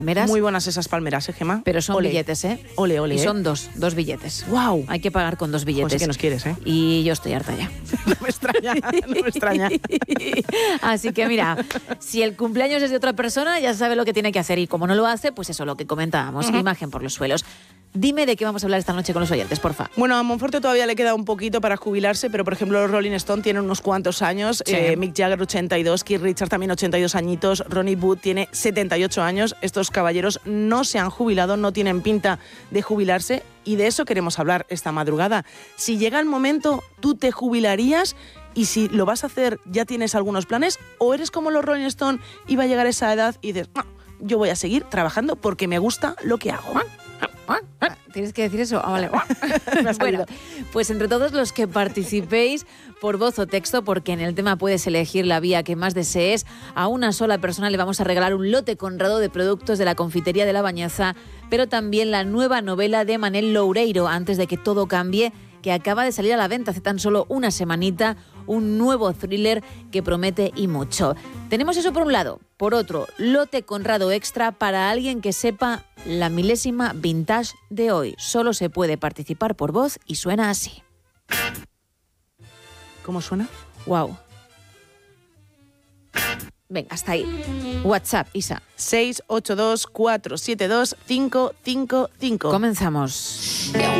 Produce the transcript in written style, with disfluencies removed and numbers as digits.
Muy buenas esas palmeras, Gemma. Pero son ole. billetes, Ole, ole. Y son dos billetes. ¡Wow! Hay que pagar con 2 billetes. Pues sí que nos quieres, ¿eh? Y yo estoy harta ya. No me extraña. Así que mira, si el cumpleaños es de otra persona, ya sabe lo que tiene que hacer. Y como no lo hace, pues eso, lo que comentábamos, imagen por los suelos. Dime de qué vamos a hablar esta noche con los oyentes, porfa. Bueno, a Monforte todavía le queda un poquito para jubilarse, pero por ejemplo los Rolling Stone tienen unos cuantos años. Sí. Mick Jagger 82, Keith Richards también 82 añitos, Ronnie Wood tiene 78 años. Estos caballeros no se han jubilado, no tienen pinta de jubilarse y de eso queremos hablar esta madrugada. Si llega el momento, ¿tú te jubilarías? Y si lo vas a hacer, ¿ya tienes algunos planes? ¿O eres como los Rolling Stone y va a llegar esa edad y dices, no, yo voy a seguir trabajando porque me gusta lo que hago? ¿Tienes que decir eso? Vale. Bueno, pues entre todos los que participéis por voz o texto, porque en el tema puedes elegir la vía que más desees, a una sola persona le vamos a regalar un lote conrado de productos de la confitería de La Bañeza, pero también la nueva novela de Manel Loureiro, Antes de que todo cambie, que acaba de salir a la venta hace tan solo una semanita, un nuevo thriller que promete y mucho. Tenemos eso por un lado. Por otro, lote conrado extra para alguien que sepa la milésima vintage de hoy. Solo se puede participar por voz y suena así. ¿Cómo suena? Wow. Venga, hasta ahí. WhatsApp, Isa. 682 472 555. Comenzamos.